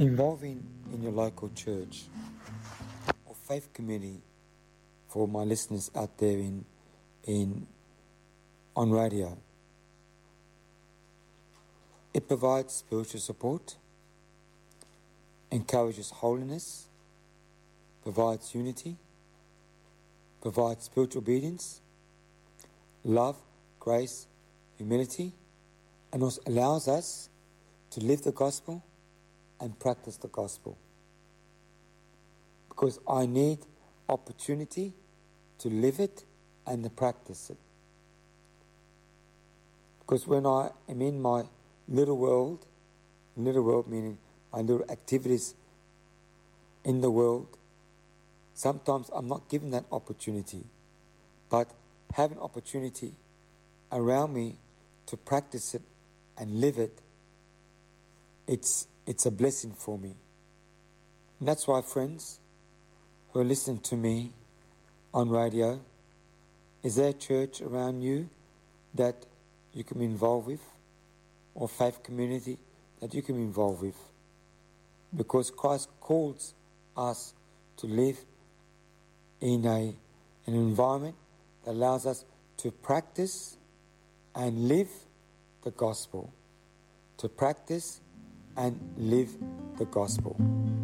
Involving in your local church or faith community, for my listeners out there on radio. It provides spiritual support, encourages holiness, provides unity, provides spiritual obedience, love, grace, humility, and also allows us to live the gospel and practice the gospel. Because I need opportunity to live it and to practice it. Because when I am in my little world meaning my little activities in the world, sometimes I'm not given that opportunity. But having opportunity around me to practice it and live it, it's a blessing for me. And that's why, friends who are listening to me on radio, is there a church around you that you can be involved with, or faith community that you can be involved with? Because Christ calls us to live in an environment that allows us to practice and live the gospel. To practice and live the gospel.